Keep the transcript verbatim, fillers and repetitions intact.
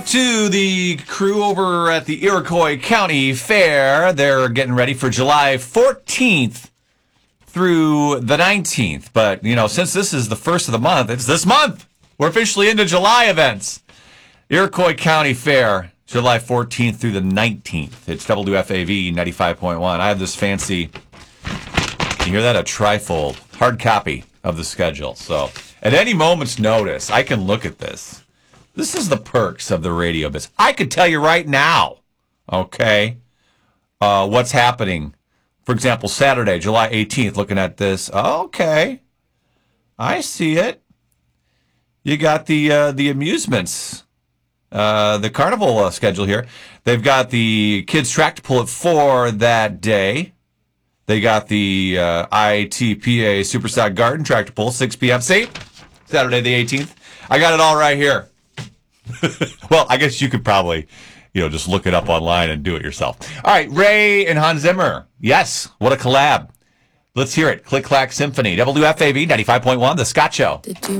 To the crew over at the Iroquois County Fair, they're getting ready for July fourteenth through the nineteenth. But, you know, since this is the first of the month, it's this month. We're officially into July events. Iroquois County Fair, July fourteenth through the nineteenth. It's W F A V ninety-five point one. I have this fancy, you hear that? A trifold, hard copy of the schedule. So at any moment's notice, I can look at this. This is the perks of the radio business. I could tell you right now, okay, uh, what's happening. For example, Saturday, July eighteenth, looking at this. Okay, I see it. You got the uh, the amusements, uh, the carnival uh, schedule here. They've got the kids' tractor pull at four that day. They got the uh, I T P A Superstock Garden tractor pull, six p.m. See? Saturday the eighteenth. I got it all right here. Well, I guess you could probably, you know, just look it up online and do it yourself. All right, Ray and Hans Zimmer. Yes, what a collab. Let's hear it. Click Clack Symphony. W F A V ninety-five point one, The Scott Show. Did you